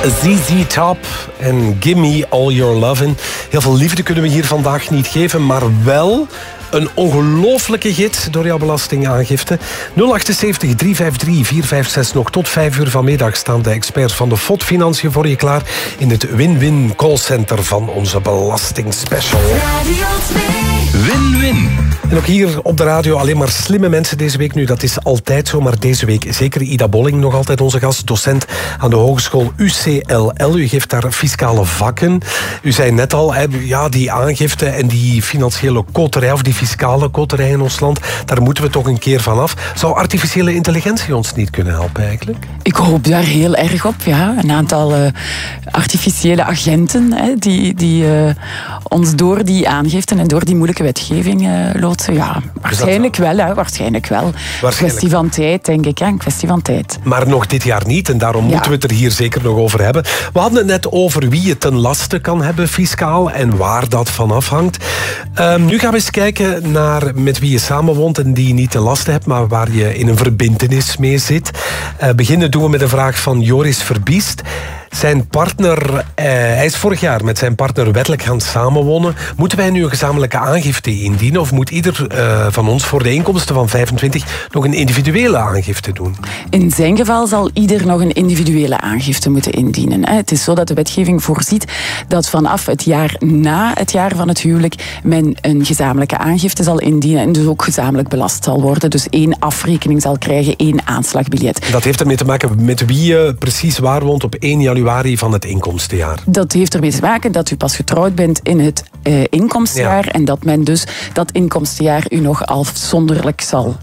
ZZ Top en Gimme All Your Lovin'. Heel veel liefde kunnen we hier vandaag niet geven, maar wel een ongelofelijke gids door jouw belastingaangifte. 078 353 456. Nog tot 5 uur vanmiddag staan de experts van de FOD Financiën voor je klaar in het Win-Win callcenter van onze belastingspecial. Win-win. En ook hier op de radio alleen maar slimme mensen deze week. Nu, dat is altijd zo, maar deze week zeker Ida Bolling, nog altijd onze gast, docent aan de hogeschool UCLL. U geeft daar fiscale vakken. U zei net al, ja, die aangifte en die financiële koterij, of die fiscale koterij in ons land, daar moeten we toch een keer vanaf. Zou artificiële intelligentie ons niet kunnen helpen eigenlijk? Ik hoop daar heel erg op, ja. Een aantal artificiële agenten die ons door die aangiften en door die moeilijke wetgeving loodsen. Ja, waarschijnlijk wel, hè. Waarschijnlijk wel. Een kwestie van tijd, denk ik. Een kwestie van tijd. Maar nog dit jaar niet, en daarom moeten we het er hier zeker nog over hebben. We hadden het net over wie het ten laste kan hebben fiscaal en waar dat van afhangt. Nu gaan we eens kijken naar met wie je samenwoont en die je niet ten laste hebt, maar waar je in een verbintenis mee zit. Beginnen doen we met een vraag van Joris Verbiest. Zijn partner, hij is vorig jaar met zijn partner wettelijk gaan samenwonen. Moeten wij nu een gezamenlijke aangifte indienen? Of moet ieder van ons voor de inkomsten van 25 nog een individuele aangifte doen? In zijn geval zal ieder nog een individuele aangifte moeten indienen. Het is zo dat de wetgeving voorziet dat vanaf het jaar na het jaar van het huwelijk men een gezamenlijke aangifte zal indienen en dus ook gezamenlijk belast zal worden. Dus 1 afrekening zal krijgen, 1 aanslagbiljet. Dat heeft ermee te maken met wie je precies waar woont op 1 januari van het inkomstenjaar. Dat heeft ermee te maken dat u pas getrouwd bent in het inkomstenjaar en dat men dus dat inkomstenjaar u nog afzonderlijk zal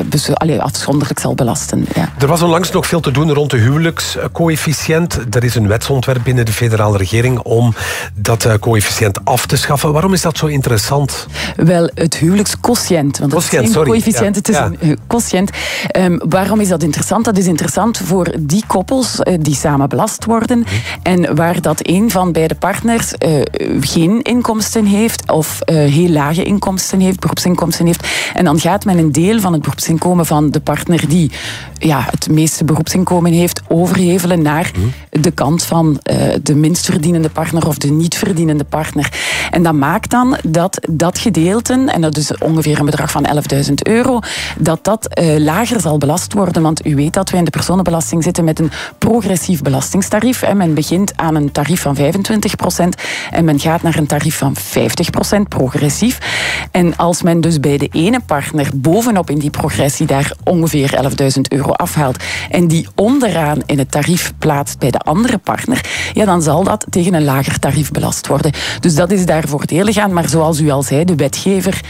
belasten. Ja. Er was onlangs nog veel te doen rond de huwelijkscoëfficiënt. Er is een wetsontwerp binnen de federale regering om dat coëfficiënt af te schaffen. Waarom is dat zo interessant? Wel, het huwelijksquotient. Want het is geen coëfficiënt, het is een quotient. Waarom is dat interessant? Dat is interessant voor die koppels die samen belast worden en waar dat een van beide partners geen inkomsten heeft of heel lage inkomsten heeft, beroepsinkomsten heeft. En dan gaat men een deel van het beroepsinkomen van de partner die het meeste beroepsinkomen heeft overhevelen naar de kant van de minst verdienende partner of de niet verdienende partner. En dat maakt dan dat gedeelte, en dat is ongeveer een bedrag van €11.000, dat lager zal belast worden. Want u weet dat wij in de personenbelasting zitten met een progressief belastingstarief. En men begint aan een tarief van 25% en men gaat naar een tarief van 50% progressief. En als men dus bij de ene partner bovenop in die progressie daar ongeveer €11.000 afhaalt en die onderaan in het tarief plaatst bij de andere partner, ja, dan zal dat tegen een lager tarief belast worden. Dus dat is daar voordelig aan. Maar zoals u al zei, de wetgever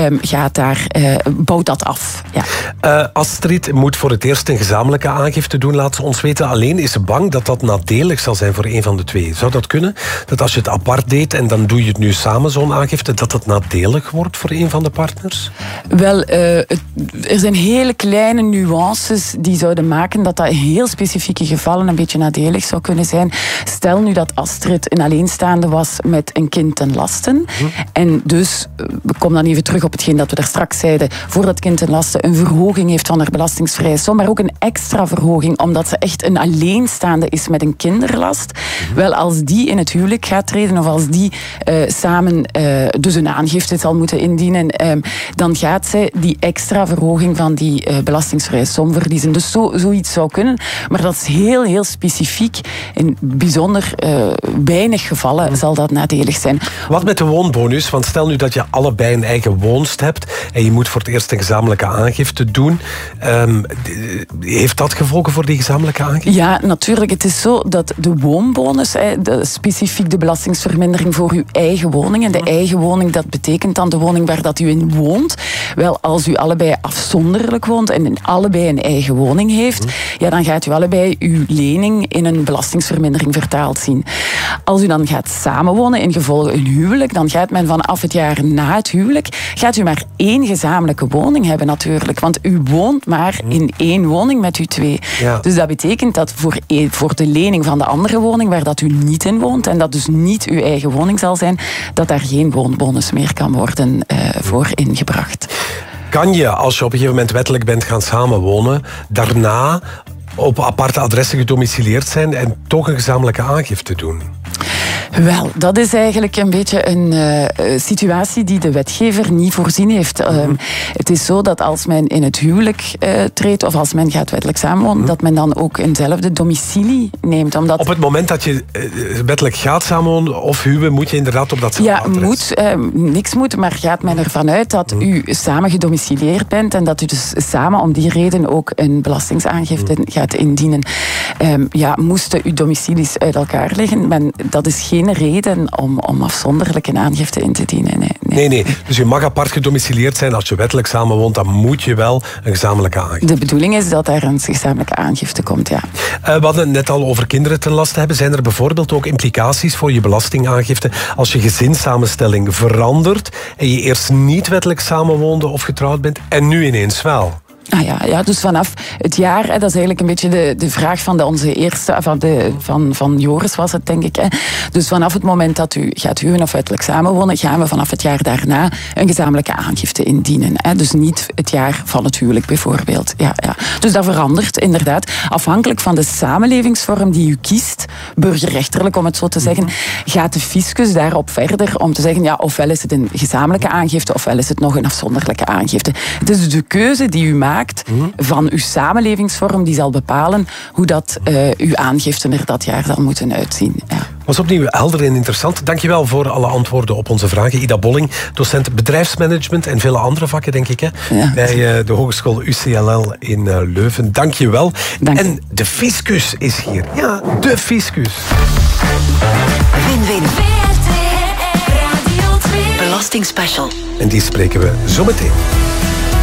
bouwt dat af. Ja. Astrid moet voor het eerst een gezamenlijke aangifte doen, laat ze ons weten. Alleen is ze bang dat dat nadelig zal zijn voor een van de twee. Zou dat kunnen? Dat als je het apart deed en dan doe je het nu samen, zo'n aangifte, dat het nadelig wordt voor een van de partners? Wel, er zijn hele kleine nuances die zouden maken dat in heel specifieke gevallen een beetje nadelig zou kunnen zijn. Stel nu dat Astrid een alleenstaande was met een kind ten lasten. En dus, we komen dan even terug op hetgeen dat we daar straks zeiden, voor dat kind ten lasten een verhoging heeft van haar belastingsvrije som, maar ook een extra verhoging, omdat ze echt een alleenstaande is met een kinderlast. Wel, als die in het huwelijk gaat treden of als die samen dus een aangifte zal moeten indienen, dan gaat zij die extra verhoging van die belastingsvrije som verliezen. Dus zoiets zou kunnen, maar dat is heel, heel specifiek. In bijzonder weinig gevallen zal dat nadelig zijn. Wat met de woonbonus? Want stel nu dat je allebei een eigen woonst hebt en je moet voor het eerst een gezamenlijke aangifte doen. Heeft dat gevolgen voor die gezamenlijke aangifte? Ja, natuurlijk. Het is zo dat de woonbonus, specifiek de belastingsvermindering voor uw eigen woning. En de eigen woning, dat betekent dan de woning waar dat u in woont. Wel, als u allebei afzonderlijk woont en allebei een eigen woning heeft, ja, dan gaat u allebei uw lening in een belastingsvermindering vertaald zien. Als u dan gaat samenwonen, in gevolge een huwelijk, dan gaat men vanaf het jaar na het huwelijk, gaat u maar 1 gezamenlijke woning hebben natuurlijk. Want u woont maar in 1 woning met u 2. Ja. Dus dat betekent dat voor de lening van de andere woning, waar dat u niet in woont, en dat dus niet uw eigen woning zal zijn, dat daar geen woonbonus meer kan worden voor ingebracht. Kan je, als je op een gegeven moment wettelijk bent gaan samenwonen, daarna op aparte adressen gedomicileerd zijn en toch een gezamenlijke aangifte doen? Wel, dat is eigenlijk een beetje een situatie die de wetgever niet voorzien heeft. Het is zo dat als men in het huwelijk treedt of als men gaat wettelijk samenwonen, dat men dan ook eenzelfde domicilie neemt. Omdat... Op het moment dat je wettelijk gaat samenwonen of huwen, moet je inderdaad op datzelfde adres? Ja, niks moet, maar gaat men ervan uit dat u samen gedomicilieerd bent en dat u dus samen om die reden ook een belastingaangifte gaat indienen. Moesten uw domicilies uit elkaar liggen, dat is geen reden om afzonderlijk een aangifte in te dienen. Nee. Dus je mag apart gedomicileerd zijn. Als je wettelijk samenwoont, dan moet je wel een gezamenlijke aangifte. De bedoeling is dat daar een gezamenlijke aangifte komt, ja. We hadden het net al over kinderen ten laste hebben. Zijn er bijvoorbeeld ook implicaties voor je belastingaangifte als je gezinssamenstelling verandert en je eerst niet wettelijk samenwoonde of getrouwd bent en nu ineens wel? Dus vanaf het jaar, dat is eigenlijk een beetje de vraag van onze eerste, van Joris was het, denk ik. Dus vanaf het moment dat u gaat huwen of wettelijk samenwonen, gaan we vanaf het jaar daarna een gezamenlijke aangifte indienen. Dus niet het jaar van het huwelijk bijvoorbeeld. Ja. Dus dat verandert inderdaad. Afhankelijk van de samenlevingsvorm die u kiest, burgerrechterlijk om het zo te zeggen, gaat de fiscus daarop verder om te zeggen, ofwel is het een gezamenlijke aangifte, ofwel is het nog een afzonderlijke aangifte. Het is de keuze die u maakt van uw samenlevingsvorm die zal bepalen hoe dat uw aangifte er dat jaar zal moeten uitzien. Ja. Was opnieuw helder en interessant. Dankjewel voor alle antwoorden op onze vragen. Ida Bolling, docent bedrijfsmanagement en vele andere vakken, denk ik, bij de Hogeschool UCLL in Leuven. Dankjewel. En de fiscus is hier. Ja, de fiscus. Win-win. Belastingspecial. En die spreken we zo meteen.